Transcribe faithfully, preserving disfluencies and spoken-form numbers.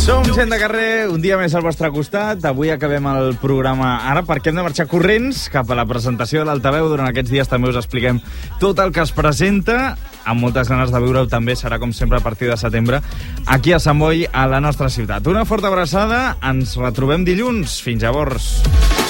Som gent de carrer, un dia més al vostre costat. Avui acabem el programa ara perquè hem de marxar corrents cap a la presentació de l'Altaveu. Durant aquests dies també us expliquem tot el que es presenta, amb moltes ganes de veure-ho també. Serà com sempre a partir de setembre aquí a Sant Boi, a la nostra ciutat. Una forta abraçada, ens retrobem dilluns. Fins llavors.